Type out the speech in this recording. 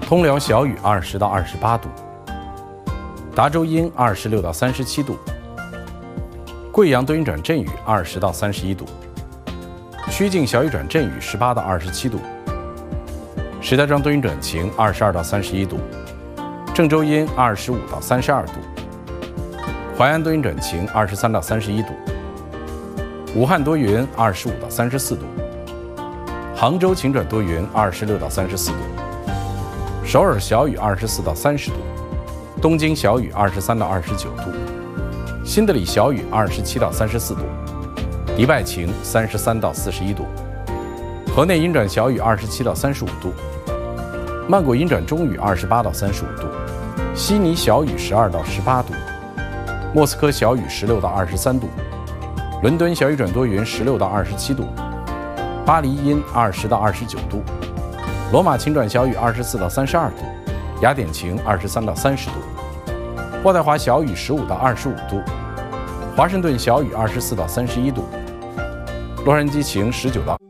通辽小雨20到28度，达州阴26到37度，贵阳多云转阵雨20到31度，曲靖小雨转阵雨18到27度，石家庄多云转晴22到31度，郑州阴25到32度，淮安多云转晴23到31度，武汉多云25到34度，杭州晴转多云26到34度，首尔小雨24到30度，东京小雨23到29度，新德里小雨27到34度，迪拜晴33到41度，河内阴转小雨27到35度，曼谷阴转中雨28到35度，悉尼小雨12到18度，莫斯科小雨16到23度，伦敦小雨转多云16到27度，巴黎阴20到29度，罗马晴转小雨24到32度，雅典晴23到30度，渥太华小雨15到25度，华盛顿小雨24到31度，洛杉矶晴19到。